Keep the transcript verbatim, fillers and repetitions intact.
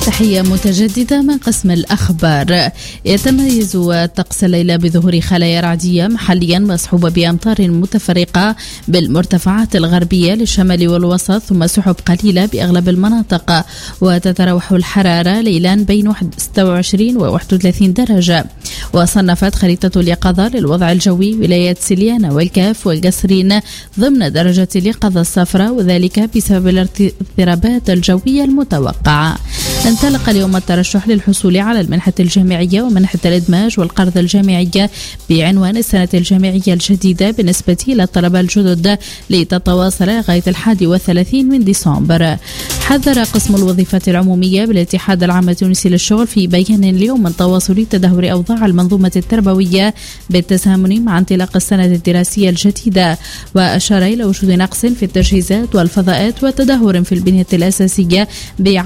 تحية متجددة من قسم الأخبار. يتميز طقس الليلة بظهور خلايا رعدية محليا مصحوبة بأمطار متفرقة بالمرتفعات الغربية للشمال والوسط، ثم سحب قليلة بأغلب المناطق، وتتراوح الحرارة ليلا بين ستة وعشرين و واحد وثلاثين درجة. وصنفت خريطة اليقظة للوضع الجوي ولايات سليانة والكاف والقصرين ضمن درجة اليقظة الصفراء، وذلك بسبب الاضطرابات الجوية المتوقعة. انطلق اليوم الترشح للحصول على المنحة الجامعية ومنحة الإدماج والقرض الجامعية بعنوان السنة الجامعية الجديدة بالنسبة إلى الطلبة الجدد لتتواصل لغاية الحادي والثلاثين من ديسمبر. حذر قسم الوظيفة العمومية بالاتحاد العام التونسي للشغل في بيان اليوم من تواصل تدهور أوضاع المنظومة التربوية بالتزامن مع انطلاق السنة الدراسية الجديدة، وأشار إلى وجود نقص في التجهيزات والفضاءات وتدهور في البنية الأساسية